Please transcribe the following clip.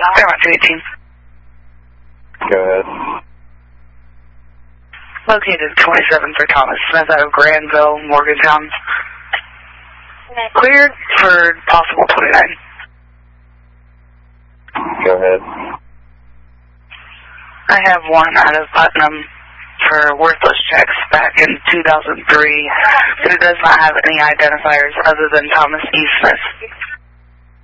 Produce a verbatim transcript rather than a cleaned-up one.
Fairmont two eighteen. Go ahead. Located twenty-seven for Thomas Smith out of Granville, Morgantown. Cleared for possible twenty-nine. Go ahead. I have one out of Putnam for worthless checks back in two thousand three, but it does not have any identifiers other than Thomas E. Smith.